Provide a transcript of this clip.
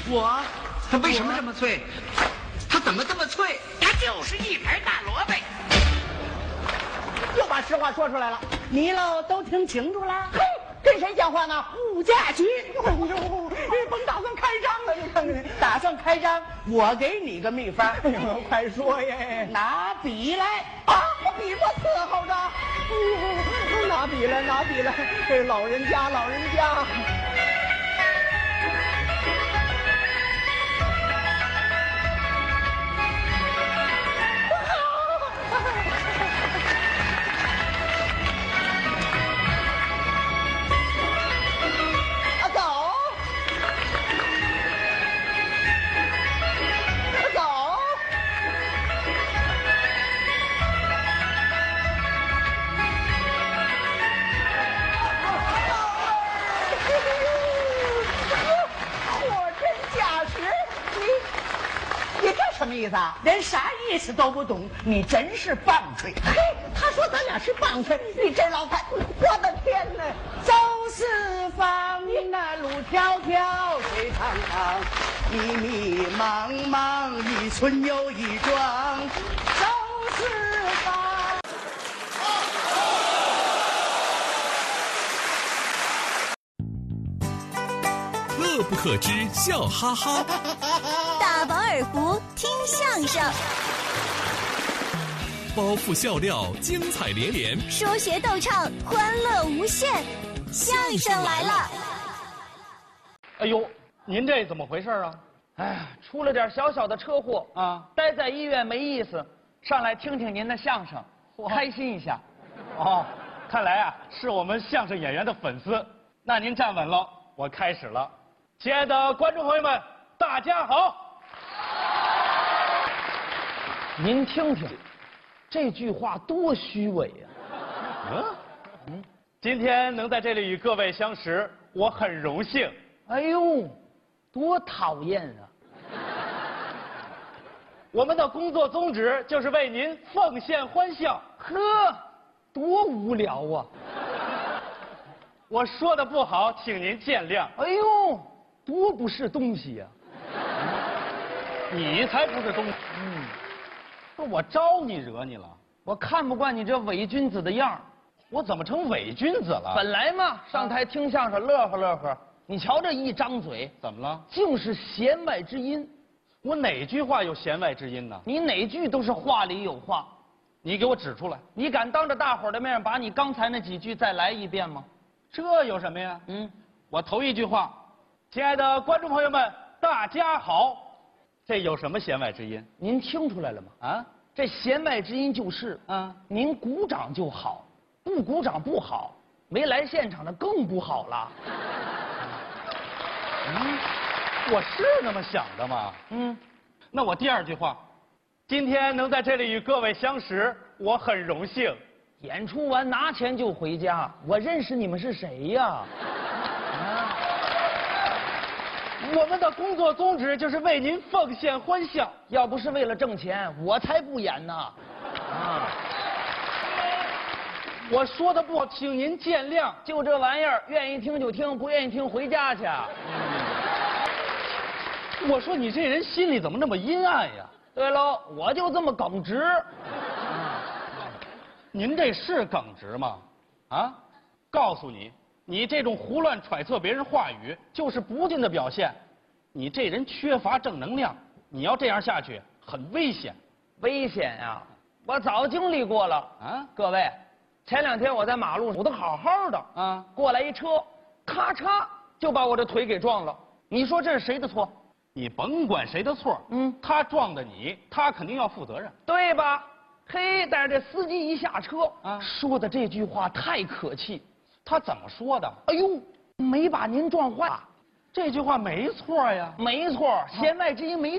他为什么这么脆？他怎么这么脆？ 他就是一盘大萝卜。 又把实话说出来了，你喽都听清楚了？嘿，跟谁讲话呢？物价局。甭打算开张了，你看看，打算开张，我给你个秘方。哎呦，快说耶！拿笔来啊！我笔不伺候着。拿笔来，拿笔来！这老人家，老人家。什么意思啊？连啥意思都不懂，你真是棒槌！嘿，他说咱俩是棒槌，你这老太，我的天哪！走四方，那路迢迢，水长长，迷迷茫茫，一村又一庄，走四方。 乐不可支，笑哈哈。 大饱耳福，听相声， 包袱笑料，精彩连连， 说学逗唱，欢乐无限。相声来了！ 哎呦，您这怎么回事啊？ 哎呀，出了点小小的车祸啊，待在医院没意思，上来听听您的相声，开心一下。 哦，看来啊是我们相声演员的粉丝。那您站稳了，我开始了。亲爱的观众朋友们，大家好。 您听听，这句话多虚伪呀！ 今天能在这里与各位相识，我很荣幸。 哎呦，多讨厌啊！ 我们的工作宗旨就是为您奉献欢笑。 呵，多无聊啊！ 我说的不好，请您见谅。 哎呦，多不是东西呀！ 你才不是东西。不是我招你惹你了？ 我看不惯你这伪君子的样儿。 我怎么成伪君子了？ 本来嘛，上台听相声乐呵乐呵，你瞧这一张嘴， 怎么了？ 竟是弦外之音。 我哪句话有弦外之音呢？ 你哪句都是话里有话。 你给我指出来。 你敢当着大伙儿的面把你刚才那几句再来一遍吗？ 这有什么呀？我头一句话，亲爱的观众朋友们，大家好，这有什么弦外之音？ 您听出来了吗？啊，这弦外之音就是您鼓掌就好，不鼓掌不好，没来现场的更不好了。 我是那么想的吗？那我第二句话，今天能在这里与各位相识，我很荣幸。 演出完拿钱就回家，我认识你们是谁呀？ 我们的工作宗旨就是为您奉献欢笑。 要不是为了挣钱，我才不演呢。 我说的不好，请您见谅。 就这玩意儿，愿意听就听，不愿意听回家去。 我说你这人心里怎么那么阴暗呀？ 对喽，我就这么耿直。 您这是耿直吗？啊，告诉你，你这种胡乱揣测别人话语，就是不敬的表现。你这人缺乏正能量，你要这样下去，很危险。 危险呀！我早经历过了啊！各位，前2天我在马路走得好好的啊，过来一车，咔嚓就把我这腿给撞了。你说这是谁的错？ 你甭管谁的错，他撞的你，他肯定要负责任， 对吧？嘿，但是这司机一下车说的这句话太可气。 他怎么说的？ 哎呦，没把您撞坏。 这句话没错呀。 没错，弦外之音没